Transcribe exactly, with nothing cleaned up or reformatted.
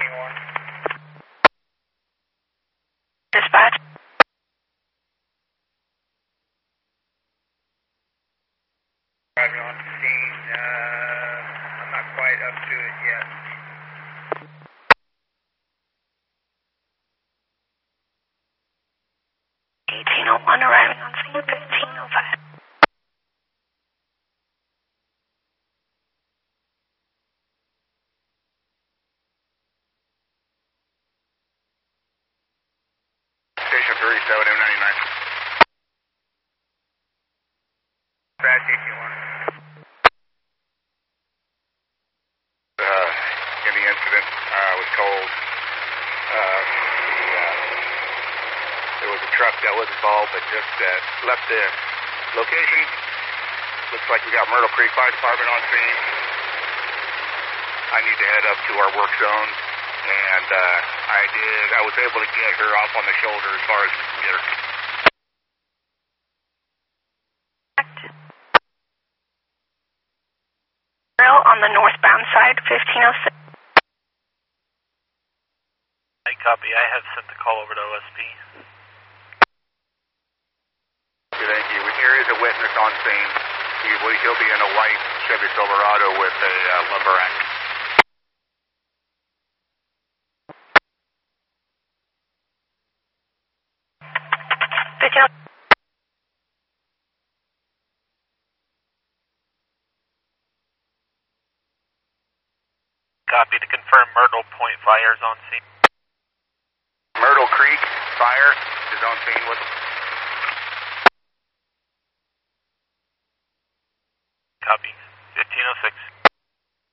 twenty-one. Dispatch. Driving on the scene. Uh, I'm not quite up to it yet. eighteen oh one arriving on scene, fifteen oh five. Station thirty-seven, M ninety-nine. Dispatch eighteen oh one. Uh, in the incident, I uh, was told uh, the, uh, there was a truck that was involved but just uh, left the location. Looks like we got Myrtle Creek Fire Department on scene. I need to head up to our work zone, and uh, I did. I was able to get her off on the shoulder as far as we can get her. On the northbound side, fifteen oh six. I copy. I have sent the call over to O S P. Thank you. There is a witness on scene. He, he'll be in a white Chevy Silverado with a uh, lumber rack. fifteen oh six. Copy. To confirm, Myrtle Point Fire is on scene. Myrtle Creek Fire is on scene with them. Copy. fifteen oh six.